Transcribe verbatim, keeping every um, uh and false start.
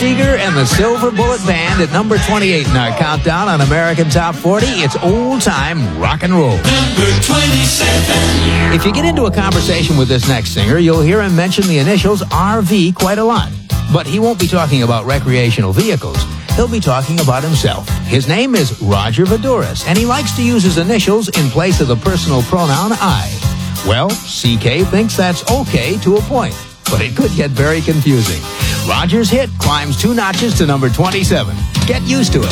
Seeger and the Silver Bullet Band at number twenty-eight in our countdown on American Top forty. It's old-time rock and roll. Number twenty-seven. If you get into a conversation with this next singer, you'll hear him mention the initials R V quite a lot. But he won't be talking about recreational vehicles. He'll be talking about himself. His name is Roger Voudouris, and he likes to use his initials in place of the personal pronoun I. Well, C K thinks that's okay to a point, but it could get very confusing. Roger's hit climbs two notches to number twenty-seven. Get used to it.